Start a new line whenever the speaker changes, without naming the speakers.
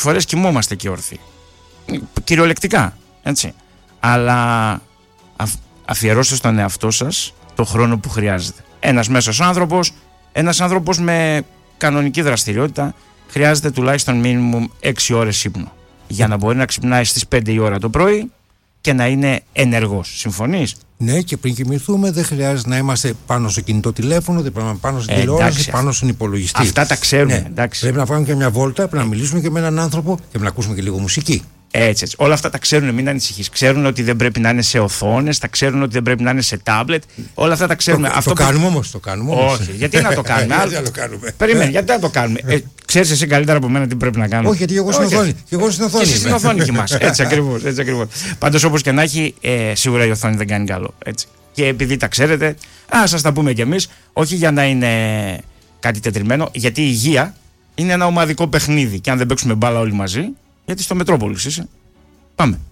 φορές κοιμόμαστε και όρθιοι. Κυριολεκτικά, έτσι. Αλλά αφιερώστε στον εαυτό σας το χρόνο που χρειάζεται. Ένας μέσος άνθρωπος με κανονική δραστηριότητα χρειάζεται τουλάχιστον minimum 6 ώρες ύπνο για να μπορεί να ξυπνάει στις 5 η ώρα το πρωί και να είναι ενεργός. Συμφωνείς?
Ναι, και πριν κοιμηθούμε δεν χρειάζεται να είμαστε πάνω στο κινητό τηλέφωνο, δεν πρέπει να πάνω στην τηλεόραση, πάνω στον υπολογιστή.
Αυτά τα ξέρουμε.
Ναι,
εντάξει.
Πρέπει να πάμε και μια βόλτα, πρέπει να μιλήσουμε και με έναν άνθρωπο και να ακούσουμε και λίγο μουσική.
Έτσι. Όλα αυτά τα ξέρουν, μην ανησυχείς. Ξέρουν ότι δεν πρέπει να είναι σε οθόνες, τα ξέρουν ότι δεν πρέπει να είναι σε τάμπλετ. Όλα αυτά τα ξέρουν.
Το κάνουμε όμως.
Όχι, γιατί να το κάνουμε.
Γιατί να το κάνουμε.
Περίμενε, γιατί να το κάνουμε. Ξέρεις εσύ καλύτερα από μένα τι πρέπει να κάνουμε.
Όχι, γιατί εγώ στην οθόνη. Και
εσύ στην οθόνη κοιμάσαι. Έτσι ακριβώς. Πάντως, όπως και να έχει, σίγουρα η οθόνη δεν κάνει καλό. Έτσι. Και επειδή τα ξέρετε, σας τα πούμε κι εμείς. Όχι για να είναι κάτι τετριμένο, γιατί η υγεία είναι ένα ομαδικό παιχνίδι. Και αν δεν παίξουμε μπάλα όλοι μαζί, γιατί στο Μετρόπολης είσαι. Πάμε.